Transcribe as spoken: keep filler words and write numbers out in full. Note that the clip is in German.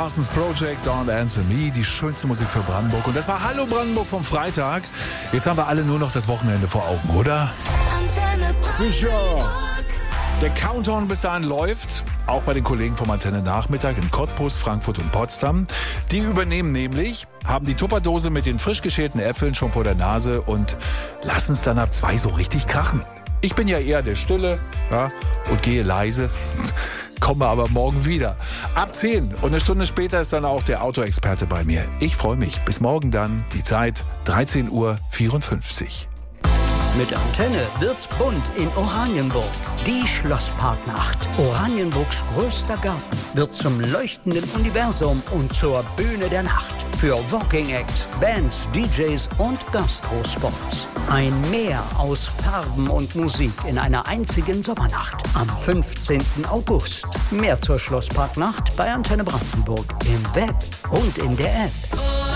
Parsons Project, Don't Answer Me, die schönste Musik für Brandenburg. Und das war Hallo Brandenburg vom Freitag. Jetzt haben wir alle nur noch das Wochenende vor Augen, oder? Sicher! Der Countdown bis dahin läuft, auch bei den Kollegen vom Antenne Nachmittag in Cottbus, Frankfurt und Potsdam. Die übernehmen nämlich, haben die Tupperdose mit den frisch geschälten Äpfeln schon vor der Nase und lassen es dann ab zwei so richtig krachen. Ich bin ja eher der Stille, ja, und gehe leise, komme aber morgen wieder. Ab zehn und eine Stunde später ist dann auch der Autoexperte bei mir. Ich freue mich. Bis morgen dann, die Zeit dreizehn Uhr vierundfünfzig. Mit Antenne wird's bunt in Oranienburg. Die Schlossparknacht. Oranienburgs größter Garten wird zum leuchtenden Universum und zur Bühne der Nacht. Für Walking Acts, Bands, D Js und Gastrospots. Ein Meer aus Farben und Musik in einer einzigen Sommernacht. Am fünfzehnten August. Mehr zur Schlossparknacht bei Antenne Brandenburg im Web und in der App.